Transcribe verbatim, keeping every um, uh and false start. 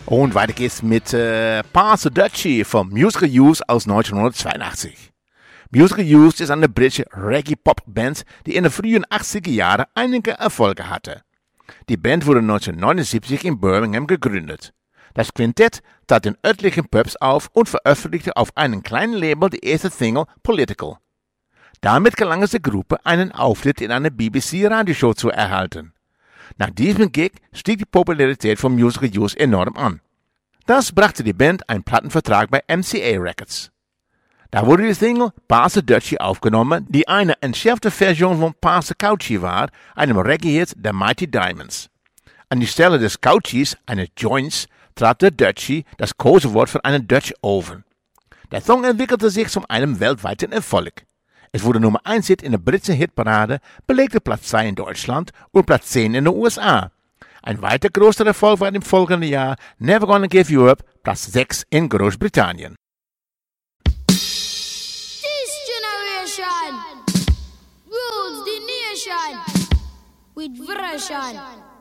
Und weiter geht's mit äh, Pass the Dutchie vom Musical Youth aus neunzehnhundertzweiundachtzig. Musical Youth ist eine britische Reggae-Pop-Band, die in den frühen achtziger Jahren einige Erfolge hatte. Die Band wurde neunzehnhundertneunundsiebzig in Birmingham gegründet. Das Quintett trat in örtlichen Pubs auf und veröffentlichte auf einem kleinen Label die erste Single Political. Damit gelang es der Gruppe, einen Auftritt in einer B B C-Radioshow zu erhalten. Nach diesem Gig stieg die Popularität von Musical Youth enorm an. Das brachte die Band einen Plattenvertrag bei M C A Records. Da wurde die Single Pass the Dutchie aufgenommen, die eine entschärfte Version von Pass the Couchie war, einem Reggae-Hit der Mighty Diamonds. An die Stelle des Couchies, eines Joints, trat der Dutchie, das Kosewort für einen Dutch Oven. Der Song entwickelte sich zu einem weltweiten Erfolg. Es wurde Nummer eins Hit in der britischen Hitparade, belegte Platz zwei in Deutschland und Platz zehn in den U S A. Ein weiter großer Erfolg war im folgenden Jahr Never Gonna Give You Up, Platz sechs in Großbritannien. Rules the nation with version.